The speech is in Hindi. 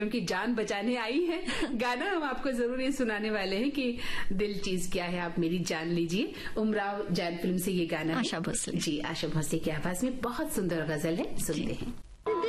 उनकी जान बचाने आई है। गाना हम आपको जरूर ये सुनाने वाले हैं कि दिल चीज क्या है आप मेरी जान लीजिए। उमराव जान फिल्म से ये गाना आशा भोसले जी, आशा भोसले की आवाज में बहुत सुंदर गजल है, सुनते हैं।